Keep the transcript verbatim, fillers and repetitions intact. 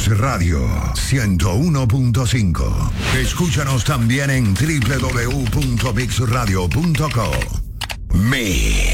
Mix Radio ciento uno punto cinco. Escúchanos también en doble u doble u doble u punto mix radio punto com. Mix.